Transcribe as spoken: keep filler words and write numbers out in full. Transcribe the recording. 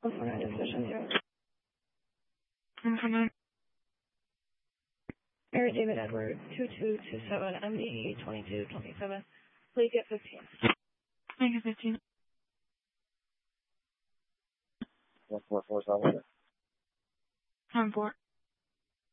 one four nine Division zero. one four nine. Mary David Edward, two two two seven, M D twenty-two twenty-seven. Please get fifteen. Thank you, fifteen. one four four seven. one four.